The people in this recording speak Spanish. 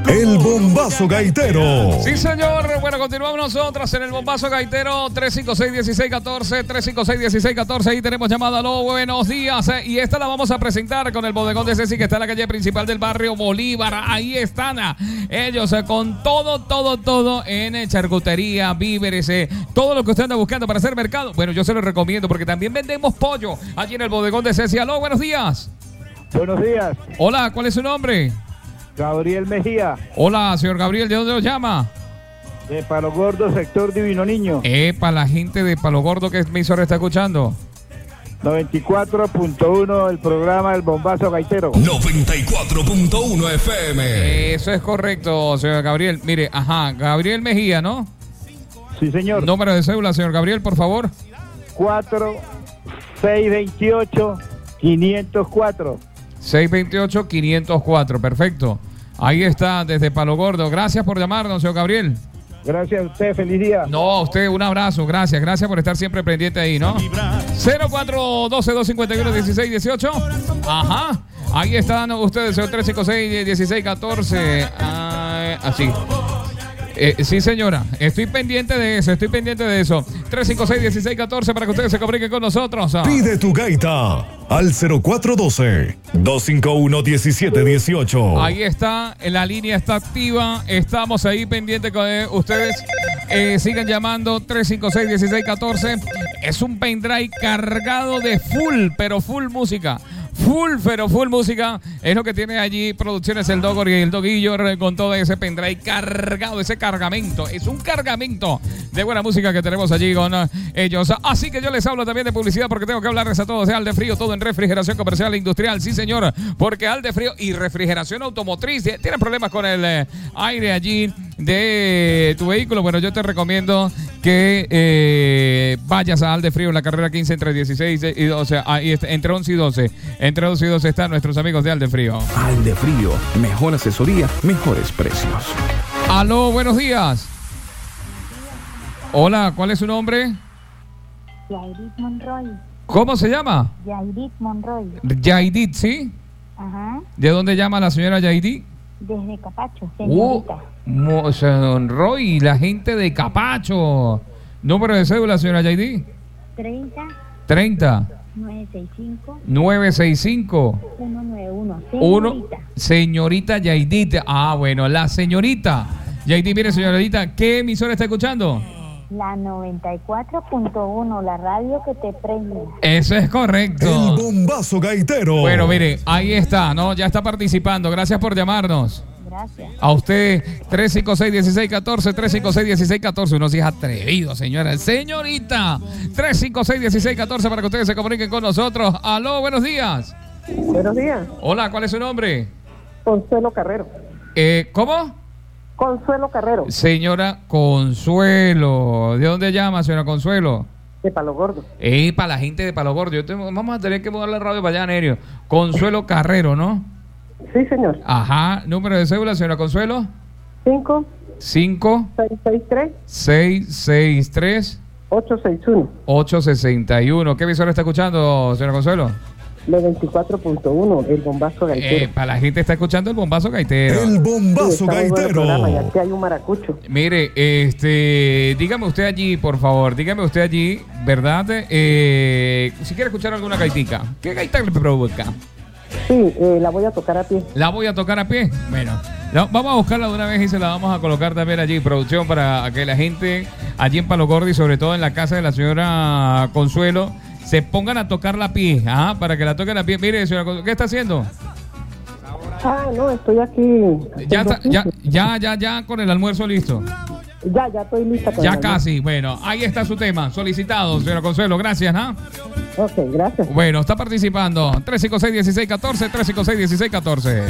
El Bombazo Gaitero. Sí, señor. Bueno, continuamos nosotros en el Bombazo Gaitero. 356-1614, 356-1614. Ahí tenemos llamada. Aló, buenos días. Y esta la vamos a presentar con el bodegón de Ceci, que está en la calle principal del barrio Bolívar. Ahí están ellos con todo en charcutería, víveres, todo lo que usted anda buscando para hacer mercado. Bueno, yo se lo recomiendo porque también vendemos pollo allí en el bodegón de Ceci. Aló, buenos días. Buenos días. Hola, ¿cuál es su nombre? Gabriel Mejía. Hola, señor Gabriel, ¿de dónde lo llama? De Palo Gordo, sector Divino Niño. Para la gente de Palo Gordo, ¿qué emisora está escuchando? 94.1, el programa El Bombazo Gaitero. 94.1 FM. Eso es correcto, señor Gabriel. Mire, Gabriel Mejía, ¿no? Sí, señor. Número de cédula, señor Gabriel, por favor. 4628-504. 628-504, perfecto. Ahí está, desde Palo Gordo. Gracias por llamarnos, señor Gabriel. Gracias a usted, feliz día. No, a usted un abrazo, gracias por estar siempre pendiente ahí, ¿no? 0412-251-1618. Ajá, ahí están ustedes, señor 356-1614. Así. Sí, señora, estoy pendiente de eso. 356-1614 para que ustedes se comuniquen con nosotros. Pide tu gaita al 0412-251-1718. Ahí está, la línea está activa. Estamos ahí pendientes con ustedes. Sigan llamando 356-1614. Es un pendrive cargado de full música. Full música. Es lo que tiene allí Producciones El Dogor y el Doguillo con todo ese pendrive cargado, ese cargamento. Es un cargamento de buena música que tenemos allí con ellos. Así que yo les hablo también de publicidad porque tengo que hablarles a todos de Aldefrío, todo en refrigeración comercial e industrial. Sí, señor, porque Aldefrío y refrigeración automotriz. ¿Tienen problemas con el aire allí de tu vehículo? Bueno, yo te recomiendo que vayas a Aldefrío en la carrera 15 entre 16 y 12, ahí está, entre 11 y 12. Entre 11 y 12 están nuestros amigos de Aldefrío. Aldefrío, mejor asesoría, mejores precios. Aló, buenos días. Hola, ¿cuál es su nombre? Yaidit Monroy. ¿Cómo se llama? Yaidit Monroy. Yaidit, ¿sí? Ajá. ¿De dónde llama la señora Yaidit? Desde Capacho, señorita. Monroy, la gente de Capacho. Número de cédula, señora Yaidit. 30 965 191. Señorita Yaidit. Bueno, la señorita Yaidit. Mire, señorita, ¿qué emisora está escuchando? La 94.1, la radio que te premia. Eso es correcto. El Bombazo Gaitero. Bueno, mire, ahí está, ¿no? Ya está participando. Gracias por llamarnos. Gracias. A usted, 356-1614, 356-1614. Uno sí es atrevido, señora. Señorita, 356-1614 para que ustedes se comuniquen con nosotros. Aló, buenos días. Buenos días. Hola, ¿cuál es su nombre? Consuelo Carrero. ¿Cómo? Consuelo Carrero. Señora Consuelo. ¿De dónde llama, señora Consuelo? De Palo Gordo. Para la gente de Palo Gordo. Vamos a tener que mudar la radio para allá, Nerio. Consuelo Carrero, ¿no? Sí, señor. Ajá. ¿Número de cédula, señora Consuelo? 5 663 861. 861. ¿Qué emisora está escuchando, señora Consuelo? De 24.1, el Bombazo Gaitero. Para la gente está escuchando el Bombazo Gaitero. El Bombazo Sí, está muy bueno el Gaitero. programa, ya que hay un maracucho. Mire, dígame usted allí, por favor, ¿verdad? Si quiere escuchar alguna gaitica. ¿Qué gaita le provoca? Sí, la voy a tocar a pie. ¿La voy a tocar a pie? Bueno, vamos a buscarla de una vez y se la vamos a colocar también allí, producción, para que la gente allí en Palo Gordo y sobre todo en la casa de la señora Consuelo se pongan a tocarla a pie, para que la toquen a pie. Mire, señora Consuelo, ¿qué está haciendo? No, estoy aquí. Ya con el almuerzo listo. Ya estoy lista. Ya casi. Bueno, ahí está su tema. Solicitado, señora Consuelo. Gracias, Ok, gracias. Bueno, está participando. 356-1614, 356-1614.